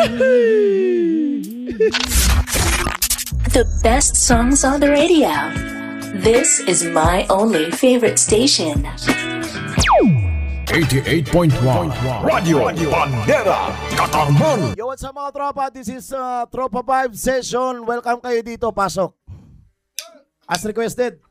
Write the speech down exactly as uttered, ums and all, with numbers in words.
The best songs on the radio. This is my only favorite station. eighty-eight point one Radio Bandera Katarman. Yo, what's up mga tropa? This is uh, Tropa Vibe Session. Welcome kayo dito. Pasok. As requested.